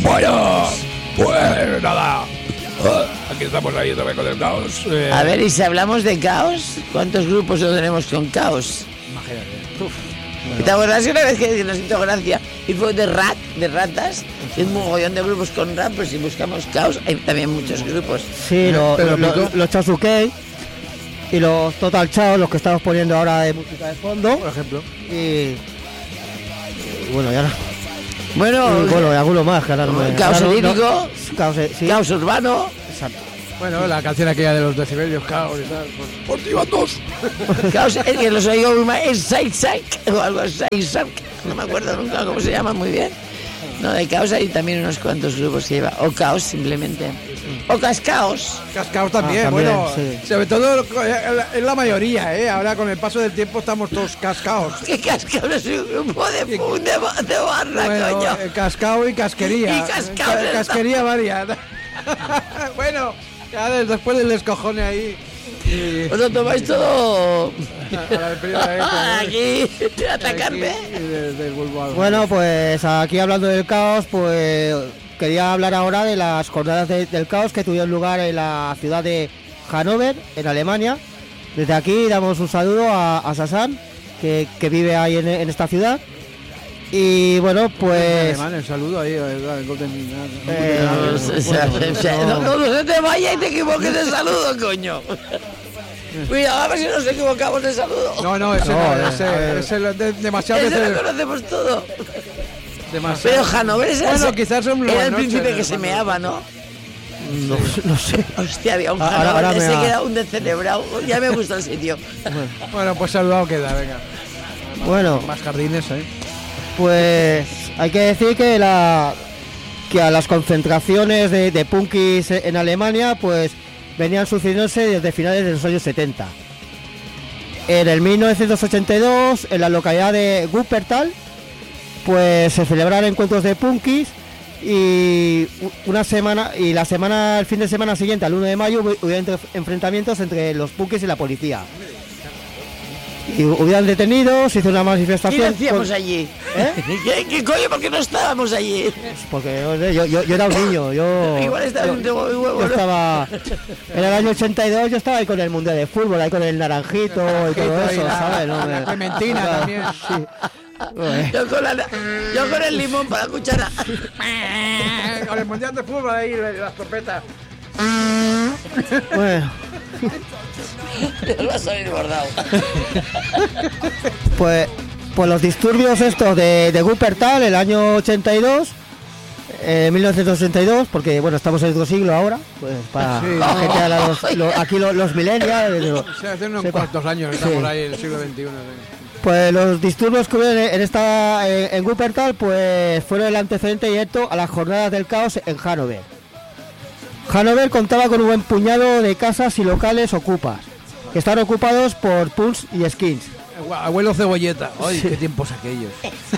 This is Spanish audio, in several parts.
Bueno, pues nada. Aquí estamos ahí otra vez con el caos. A ver, y si hablamos de caos, ¿cuántos grupos no tenemos con caos? Imagínate. ¿Te acuerdas que una vez que nos hizo gracia y fue de ratas? Y un mogollón de grupos con rap, pues si buscamos caos hay también muchos grupos. Sí, los Chasuke y los Total Chaos, los que estamos poniendo ahora de música de fondo. Por ejemplo. Y bueno, ya no. Bueno, Y alguno más, que ahora no me- caos ahora no- etílico, Caos, sí. caos urbano. Exacto. Bueno, la canción aquella de los decibelios, caos y tal. Por ti van dos. Caos, es que los oigo muy mal, es Side o algo así, no me acuerdo nunca cómo se llama muy bien. No, de caos hay también unos cuantos grupos que lleva, o caos simplemente, o cascaos. Cascaos también, también, bueno. sí. Sobre todo es la mayoría, ¿eh? Ahora con el paso del tiempo estamos todos cascaos. Que cascaos es un grupo de barra, Bueno, coño. Cascao y casquería. Y cascaos está. Casquería varias. Bueno, ya después del descojone ahí. Y Os lo tomáis todo a la despedida de esta, ¿eh? aquí, atacarme. Aquí, y del Volvo algo. Bueno, pues aquí hablando del caos, pues quería hablar ahora de las jornadas del caos que tuvieron lugar en la ciudad de Hannover, en Alemania. Desde aquí damos un saludo a Sasan, que vive ahí en esta ciudad. Y bueno, pues... Alemán, el saludo ahí, el Golden No se te vaya y te equivoques de saludo, coño. Cuidado, a ver si nos equivocamos de saludo. No, ese demasiado Ese lo veces. conocemos todo. Demasiado. Pero Hannover es Bueno, quizás son era el noches, príncipe que se cuando- meaba, ¿no? No sé. Hostia, había un Ahora Hannover que me se ha- queda un descerebrado. Ya me gusta el sitio. Bueno, pues saludado queda, venga. Bueno, Más jardines, ¿eh? pues hay que decir que a las concentraciones de punkis en Alemania pues venían sucediéndose desde finales de los años 70. En el 1982, en la localidad de Wuppertal, pues se celebraron encuentros de punkis y el fin de semana siguiente, al 1 de mayo, hubo enfrentamientos entre los punkis y la policía. Y hubieran detenidos, se hizo una ¿Qué manifestación. hacíamos allí? ¿Qué coño? ¿Por qué no estábamos allí? Porque yo era un niño, Igual estaba un tema muy huevo, yo ¿no? estaba en el año 82, yo estaba ahí con el mundial de fútbol, ahí con el naranjito y todo Ahí eso, la- ¿sabes? No, la clementina también. Sí. Yo con el limón para la cuchara. Con el mundial de fútbol ahí, las trompetas. Bueno, Te lo vas a ir bordado. pues los disturbios estos de Wuppertal, el año 82, 1982, porque bueno, estamos en otro siglo ahora, pues para Sí. la gente, aquí los millennials, Se hace unos sepa. cuantos años, estamos Sí. ahí en el siglo XXI. ¿sí? pues los disturbios que hubo en Wuppertal pues fueron el antecedente directo a las jornadas del caos en Hannover. Hannover contaba con un buen puñado de casas y locales ocupas, que están ocupados por punks y skins. Abuelo Cebolleta. Ay, qué tiempos aquellos.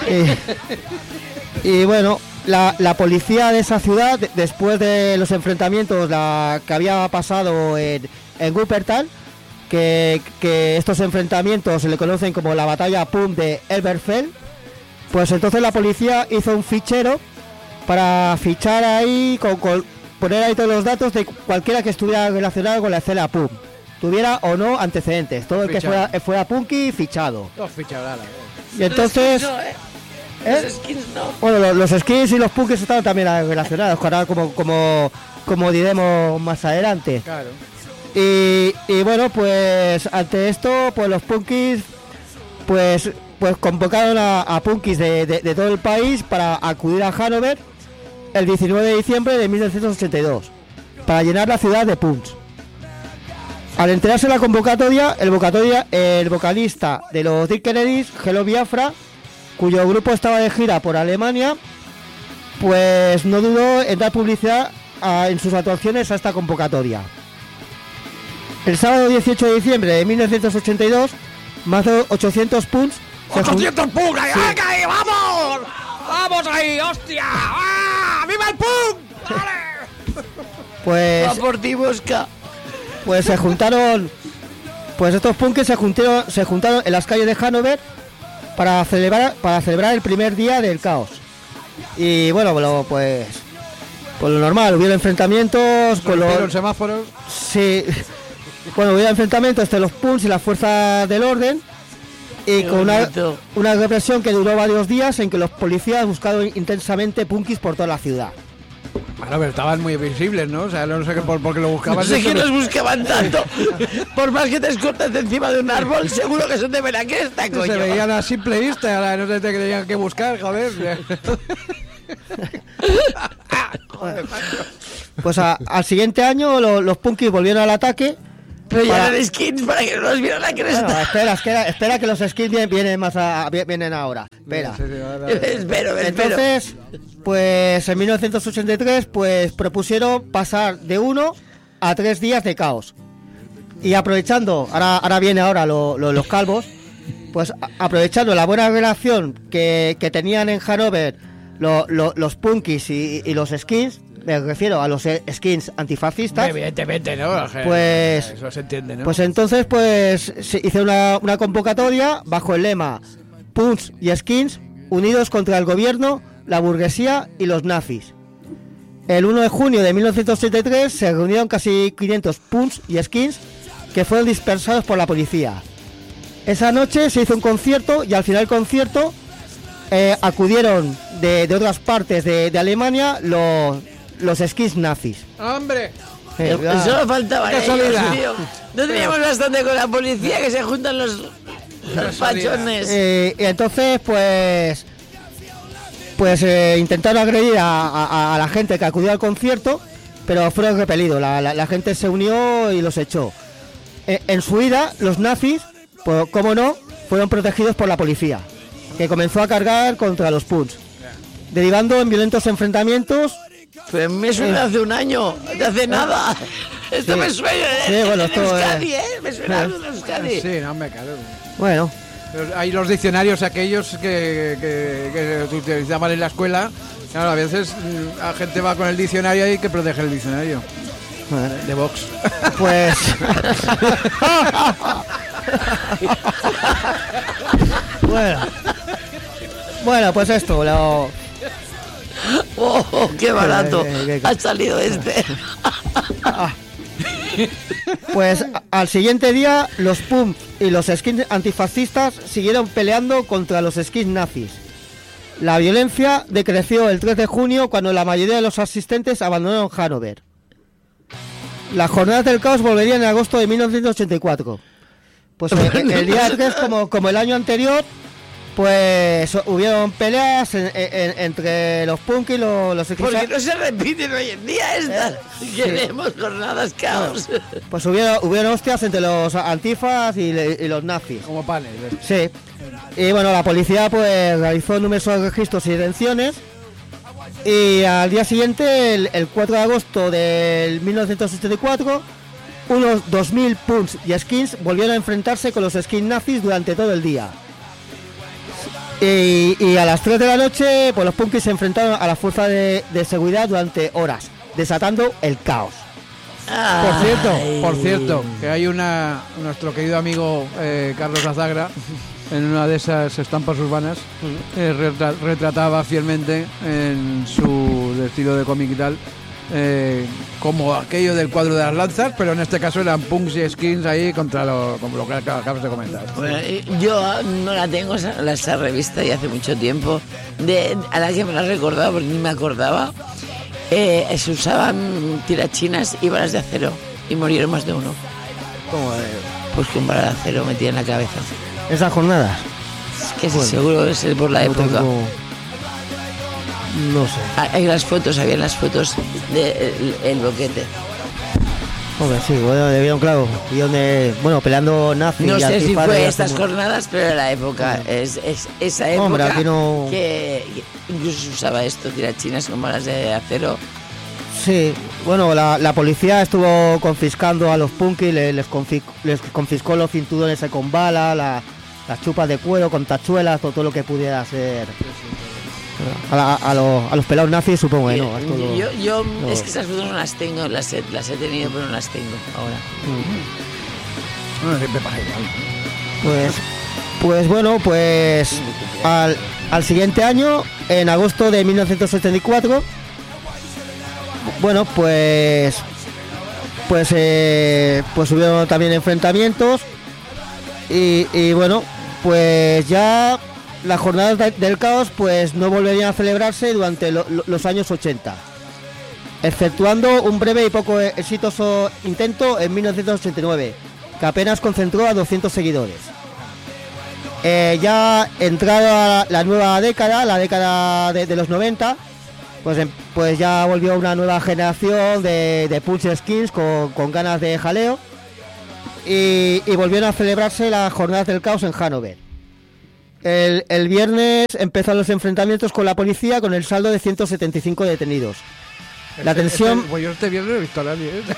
Y bueno, la policía de esa ciudad, después de los enfrentamientos que había pasado en Wuppertal, que estos enfrentamientos se le conocen como la batalla punk de Elberfeld, pues entonces la policía hizo un fichero para fichar ahí, poner ahí todos los datos de cualquiera que estuviera relacionado con la escena punk, tuviera o no antecedentes, todo el que Fichado. fuera punky fichado. Dos fichabralas. Y entonces... No, ¿eh? Los skins no. Bueno, los skins y los punkis están también relacionados, ahora como diremos más adelante. Claro. Y bueno, pues ante esto, pues los punkis pues convocaron a punkis de todo el país para acudir a Hannover el 19 de diciembre de 1982 para llenar la ciudad de punks. Al enterarse de la convocatoria, el vocalista de los Dead Kennedys, Hello Biafra, cuyo grupo estaba de gira por Alemania, pues no dudó en dar publicidad en sus actuaciones a esta convocatoria. El sábado 18 de diciembre de 1982, más de 800 punks se ¡800 punk! ¡Ahí, vamos! ¡Vamos ahí, hostia! ¡Ah! ¡Viva el punk! ¡Vale! pues Va por ti, Bosca. pues se juntaron, pues estos punkis se juntaron en las calles de Hannover para celebrar el primer día del caos. Y bueno, pues Por lo normal, hubieron enfrentamientos con los semáforos. Sí. Bueno, hubieron enfrentamientos entre los punks y las fuerzas del orden. Y Qué con bonito. una represión que duró varios días en que los policías buscaron intensamente punkis por toda la ciudad. Bueno, pero estaban muy visibles, ¿no? O sea, no sé por qué lo buscaban. No sé quién los buscaban tanto. Por más que te escondas encima de un árbol, seguro que son de Veracruz, coño. Se veían a simple vista, ahora no sé qué tenían que buscar, joder. Pues al siguiente año los punkis volvieron al ataque. Pero ya eran skins para que no los vieran la cresta. Bueno, espera que los skins vienen ahora. Espera. Espero. Entonces, pues en 1983 pues propusieron pasar de 1 a 3 días de caos. Y aprovechando, ahora viene los calvos, pues aprovechando la buena relación que tenían en Hannover los punkis y los skins, me refiero a los skins antifascistas. Evidentemente, ¿no? Pues eso se entiende, ¿no? Pues entonces pues se hizo una convocatoria bajo el lema Punks y Skins unidos contra el gobierno, la burguesía y los nazis. El 1 de junio de 1973 se reunieron casi 500 punks y skins que fueron dispersados por la policía. Esa noche se hizo un concierto y al final del concierto acudieron de otras partes de Alemania los skins nazis. ¡Hombre! Solo faltaba casualidad. No teníamos bastante con la policía que se juntan los pachones. Y entonces pues intentaron agredir a la gente que acudió al concierto, pero fueron repelidos. La gente se unió y los echó. En su huida, los nazis, pues cómo no, fueron protegidos por la policía, que comenzó a cargar contra los punks, derivando en violentos enfrentamientos. Pues me suena hace un año, de hace nada. Esto me suena Euskadi, me suena algo de Euskadi. Sí, no me claro. Bueno. Hay los diccionarios aquellos que utilizaban en la escuela. Claro, a veces la gente va con el diccionario y hay que proteger el diccionario. De Vox. Pues... Bueno, pues esto, ¡Oh, qué barato! Ha salido este. Pues al siguiente día los punks y los skins antifascistas siguieron peleando contra los skins nazis. La violencia decreció el 3 de junio cuando la mayoría de los asistentes abandonaron Hannover. Las jornadas del caos volverían en agosto de 1984. Pues el día 3, como el año anterior, pues hubieron peleas entre los punk y los skins. Porque no se repiten hoy en día estas. Queremos jornadas caos. Pues hubieron hostias entre los antifas y los nazis. Como panes. Sí. Y bueno, la policía pues realizó numerosos registros y detenciones. Y al día siguiente, el 4 de agosto del 1984, unos 2.000 punks y skins volvieron a enfrentarse con los skins nazis durante todo el día. Y a las 3 de la noche, pues los punkis se enfrentaron a la fuerza de seguridad durante horas, desatando el caos. Por cierto, que hay nuestro querido amigo Carlos Azagra, en una de esas estampas urbanas, retrataba fielmente en su estilo de cómic y tal, como aquello del cuadro de las lanzas, pero en este caso eran punks y skins ahí contra como lo que acabas de comentar. Bueno, yo no la tengo esa revista y hace mucho tiempo, a la que me la he recordado porque ni me acordaba. Se usaban tirachinas y balas de acero y murieron más de uno. ¿Cómo? Pues que un bala de acero metía en la cabeza. ¿Esas jornadas? Es que seguro es por la época. No sé. Hay las fotos, habían las fotos del boquete. Hombre, sí, bueno, debieron, claro, peleando nazis. No y sé si antifas, fue estas jornadas, pero la época, es esa época. Hombre, aquí no... que incluso se usaba esto, tirachinas con balas de acero. Sí, bueno, la policía estuvo confiscando a los punkis, les confiscó los cinturones con bala, las chupas de cuero con tachuelas, todo lo que pudiera ser. A los pelados nazis, supongo que no. Yo es que esas fotos no las tengo, las he tenido, pero no las tengo ahora. Bueno, siempre pasa igual. Pues bueno, pues al siguiente año, en agosto de 1974, bueno, pues hubieron también enfrentamientos y bueno, pues ya las jornadas del caos pues no volverían a celebrarse durante los años 80, exceptuando un breve y poco exitoso intento en 1989, que apenas concentró a 200 seguidores. Ya entrada la nueva década, la década de los 90, pues ya volvió una nueva generación de punch skins con ganas de jaleo y volvieron a celebrarse las jornadas del caos en Hannover. El viernes empezaron los enfrentamientos con la policía con el saldo de 175 detenidos. La tensión... Pues yo este viernes no he visto a nadie, ¿eh?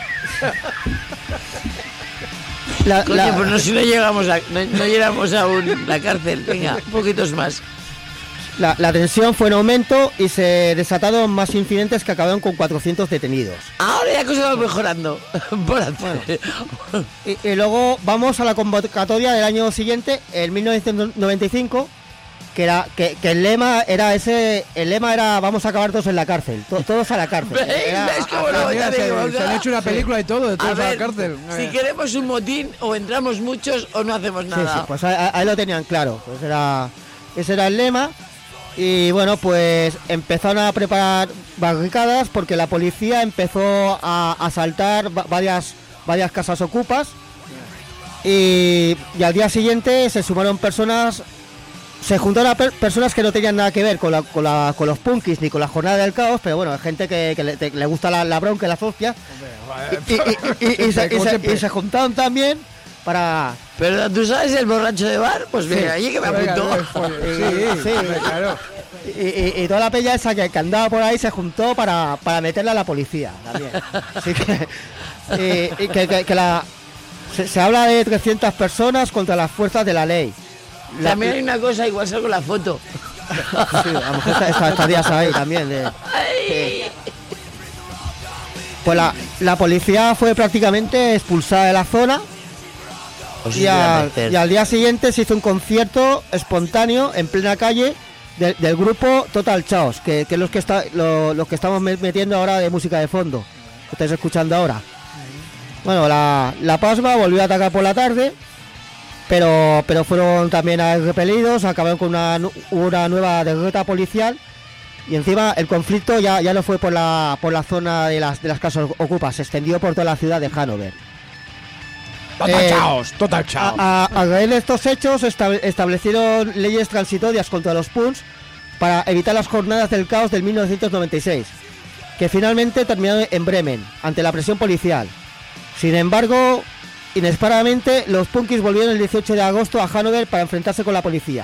Coño, pues no, si no llegamos aún la cárcel, venga, poquitos más. La tensión fue en aumento y se desataron más incidentes que acabaron con 400 detenidos. Ahora ya cosas van mejorando. Bueno. Y luego vamos a la convocatoria del año siguiente, en 1995, que el lema era vamos a acabar todos en la cárcel, todos a la cárcel. ¿Ves cómo no? Se han hecho una película y todo de todos a la ver, cárcel. Si queremos un motín, o entramos muchos o no hacemos nada. Sí, pues ahí lo tenían claro. Pues ese era el lema. Y bueno, pues empezaron a preparar barricadas porque la policía empezó a asaltar varias casas ocupas. Y al día siguiente se sumaron personas. Se juntaron a personas que no tenían nada que ver con los punkis ni con la jornada del caos, pero bueno, gente que le gusta la bronca y las hostias. Y se juntaron también para... Pero tú sabes el borracho de bar, pues mira, allí que me apuntó. Sí, claro. Y toda la peña esa que andaba por ahí se juntó para meterla a la policía también. Así que se habla de 300 personas contra las fuerzas de la ley. También hay una cosa, igual salgo la foto. Sí, a lo mejor estarías ahí también. Pues la policía fue prácticamente expulsada de la zona. Y al día siguiente se hizo un concierto espontáneo en plena calle del grupo Total Chaos, que es los que estamos metiendo ahora de música de fondo, que estáis escuchando ahora. Bueno, la PASMA volvió a atacar por la tarde, pero fueron también repelidos, acabaron con una nueva derrota policial y encima el conflicto ya no fue por la zona de las casas ocupas, se extendió por toda la ciudad de Hannover. Total chaos. A raíz de estos hechos establecieron leyes transitorias contra los punks para evitar las jornadas del caos del 1996, que finalmente terminaron en Bremen, ante la presión policial. Sin embargo, inesperadamente, los punkis volvieron el 18 de agosto a Hannover para enfrentarse con la policía.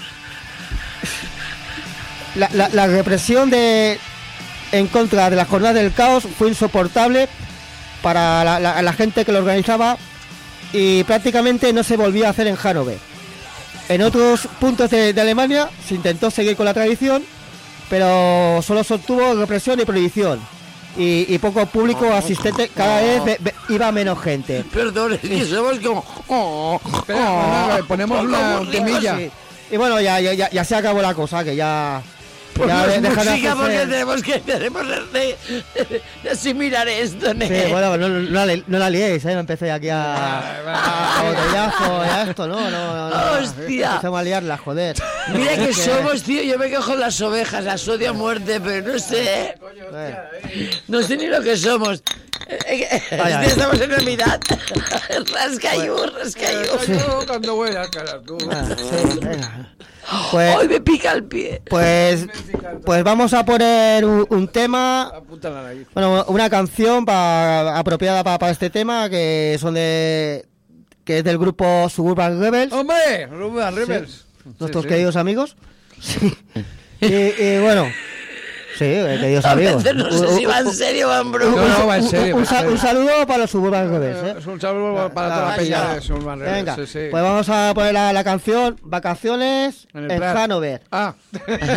La represión en contra de las jornadas del caos fue insoportable para la gente que lo organizaba y prácticamente no se volvió a hacer en Hannover. En otros puntos de Alemania se intentó seguir con la tradición, pero solo se obtuvo represión y prohibición. Y poco público asistente, cada vez iba menos gente. Perdón, es que somos como... Espera, ponemos una ultimilla. Sí. Y bueno, ya se acabó la cosa, que ya... Pues música porque tenemos de asimilar esto, ¿no? Sí, bueno, no la liéis, me empecé aquí a botellazo y a esto, ¿no? Hostia. Empezamos a liarla, joder. Mira que somos, tío, yo me quejo las ovejas, las odio a muerte, pero no sé. No sé ni lo que somos. Estamos en Navidad. Rascayú. Cuando voy a cara, tú. Pues, hoy me pica el pie. Pues vamos a poner un tema, bueno, una canción apropiada para este tema, que es del grupo Suburban Rebels. ¡Hombre! Suburban Rebels. Sí. Nuestros queridos amigos. Sí. Y bueno, sí, queridos amigos. No sé si va en serio o va en broma. No, va en serio. Un saludo para los Suburban Rebels. Un saludo para toda la peña de Suburban Rebels. Venga, pues vamos a poner la canción Vacaciones en Hannover.